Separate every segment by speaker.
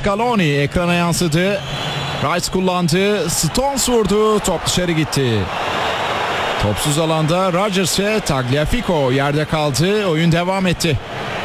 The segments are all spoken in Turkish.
Speaker 1: Scaloni ekrana yansıdı. Rice kullandı. Stones vurdu. Top dışarı gitti. Topsuz alanda Rodgers ve Tagliafico yerde kaldı. Oyun devam etti.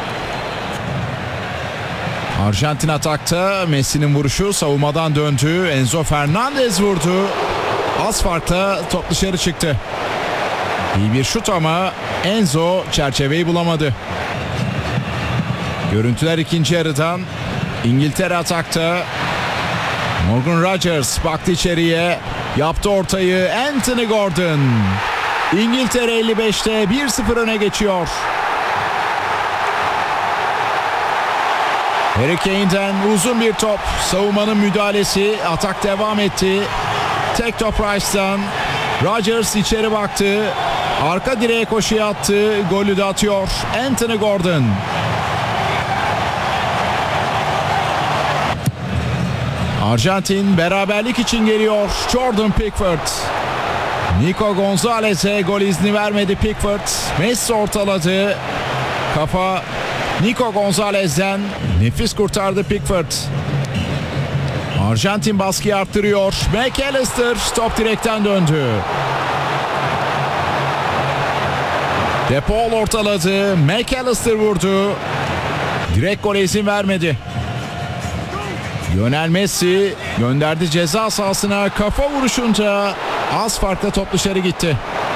Speaker 1: Arjantin atakta. Messi'nin vuruşu savunmadan döndü. Enzo Fernandez vurdu. Az farkla top dışarı çıktı. İyi bir şut ama Enzo çerçeveyi bulamadı. Görüntüler ikinci yarıdan. İngiltere atakta. Morgan Rodgers baktı içeriye. Yaptı ortayı. Anthony Gordon. İngiltere 55'te 1-0 öne geçiyor. Harry Kane'den uzun bir top. Savunmanın müdahalesi. Atak devam etti. Tek top Rice'dan. Rodgers içeri baktı. Arka direğe koşuya attı. Golü de atıyor Anthony Gordon. Arjantin beraberlik için geliyor. Jordan Pickford. Nico Gonzalez'e gol izni vermedi Pickford. Messi ortaladı. Kafa Nico Gonzalez'den. Nefis kurtardı Pickford. Arjantin baskıyı arttırıyor. McAllister top direkten döndü. De Paul ortaladı. McAllister vurdu. Direkt gole izin vermedi. Lionel Messi gönderdi ceza sahasına. Kafa vuruşunca az farkla top dışarı gitti.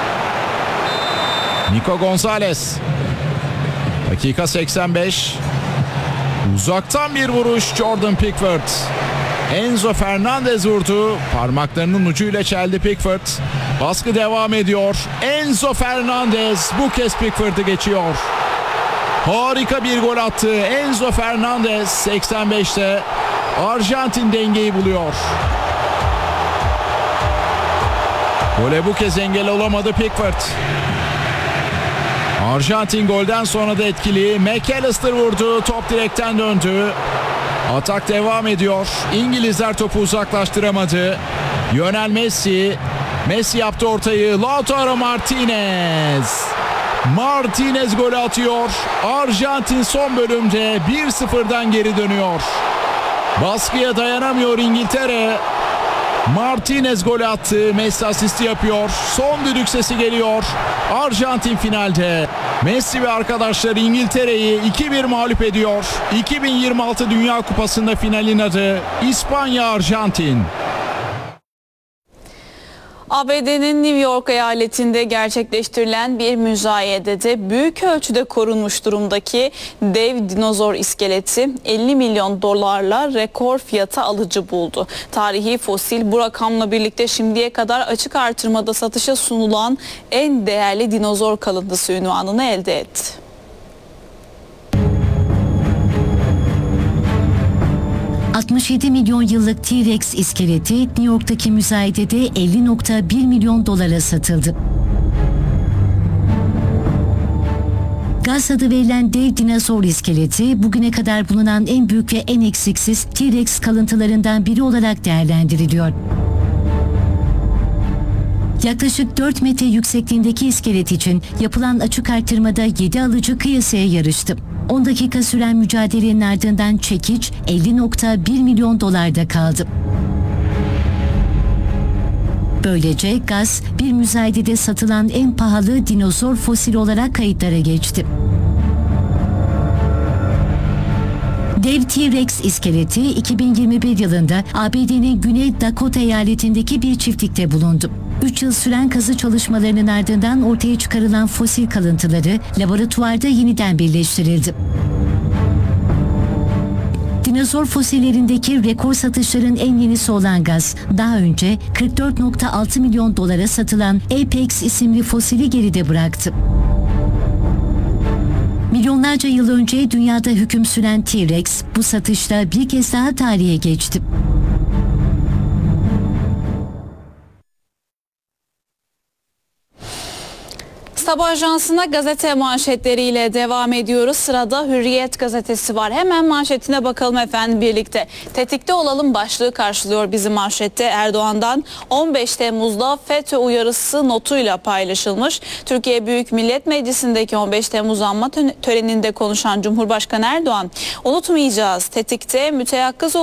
Speaker 1: Nico Gonzalez. Dakika 85. Uzaktan bir vuruş Jordan Pickford. Enzo Fernandez vurdu. Parmaklarının ucuyla çeldi Pickford. Baskı devam ediyor. Enzo Fernandez bu kez Pickford'ı geçiyor. Harika bir gol attı Enzo Fernandez 85'te. Arjantin dengeyi buluyor. Gole bu kez engel olamadı Pickford. Arjantin golden sonra da etkili. McAllister vurdu. Top direkten döndü. Atak devam ediyor. İngilizler topu uzaklaştıramadı. Lionel Messi. Messi yaptı ortayı. Lautaro Martinez. Martinez golü atıyor. Arjantin son bölümde 1-0'dan geri dönüyor. Baskıya dayanamıyor İngiltere. Martinez golü attı. Messi asisti yapıyor. Son düdük sesi geliyor. Arjantin finalde. Messi ve arkadaşları İngiltere'yi 2-1 mağlup ediyor. 2026 Dünya Kupası'nda finalin adı İspanya-Arjantin.
Speaker 2: ABD'nin New York eyaletinde gerçekleştirilen bir müzayedede büyük ölçüde korunmuş durumdaki dev dinozor iskeleti 50 milyon dolarla rekor fiyata alıcı buldu. Tarihi fosil bu rakamla birlikte şimdiye kadar açık artırmada satışa sunulan en değerli dinozor kalıntısı unvanını elde etti.
Speaker 3: ...67 milyon yıllık T-Rex iskeleti New York'taki müzayedede 50,1 milyon dolara satıldı. Gaz adı verilen dev dinozor iskeleti bugüne kadar bulunan en büyük ve en eksiksiz T-Rex kalıntılarından biri olarak değerlendiriliyor. Yaklaşık 4 metre yüksekliğindeki iskelet için yapılan açık artırmada 7 alıcı kıyasıya yarıştı. 10 dakika süren mücadelenin ardından çekiç 50,1 milyon dolarda kaldı. Böylece Gaz bir müzayedede satılan en pahalı dinozor fosili olarak kayıtlara geçti. Dev T-Rex iskeleti 2021 yılında ABD'nin Güney Dakota eyaletindeki bir çiftlikte bulundu. 3 yıl süren kazı çalışmalarının ardından ortaya çıkarılan fosil kalıntıları laboratuvarda yeniden birleştirildi. Dinozor fosillerindeki rekor satışların en yenisi olan Gaz, daha önce 44,6 milyon dolara satılan Apex isimli fosili geride bıraktı. Milyonlarca yıl önce dünyada hüküm süren T-Rex bu satışla bir kez daha tarihe geçti.
Speaker 2: Sabah ajansına gazete manşetleriyle devam ediyoruz. Sırada Hürriyet gazetesi var. Hemen manşetine bakalım efendim birlikte. Tetikte olalım başlığı karşılıyor bizi manşette. Erdoğan'dan 15 Temmuz'da FETÖ uyarısı notuyla paylaşılmış. Türkiye Büyük Millet Meclisi'ndeki 15 Temmuz anma töreninde konuşan Cumhurbaşkanı Erdoğan, unutmayacağız, tetikte müteyakkız